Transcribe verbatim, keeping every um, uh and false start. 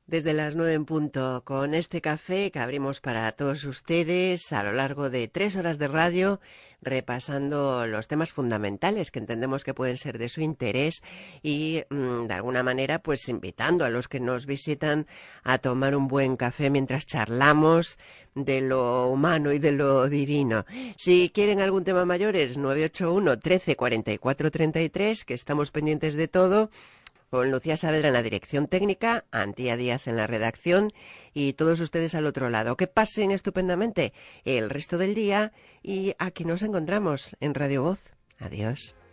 Desde las nueve en punto, con este café que abrimos para todos ustedes a lo largo de tres horas de radio, repasando los temas fundamentales que entendemos que pueden ser de su interés y, mmm, de alguna manera, pues invitando a los que nos visitan a tomar un buen café mientras charlamos de lo humano y de lo divino. Si quieren algún tema mayor es nueve ocho uno, trece, cuarenta y cuatro, treinta y tres, que estamos pendientes de todo, con Lucía Saavedra en la dirección técnica, Antía Díaz en la redacción y todos ustedes al otro lado. Que pasen estupendamente el resto del día y aquí nos encontramos en Radio Voz. Adiós.